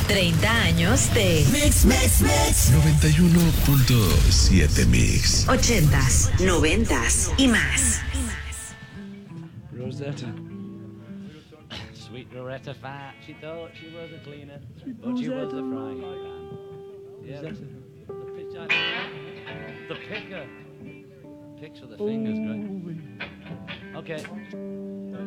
30 años de Mix, mix, mix. 91.7 Mix. 80s, 90s y más. Rosetta. Sweet Rosetta fat. She thought she was a cleaner, but she was a frying pan. Yeah, the picker. Picks with the fingers, great. Okay.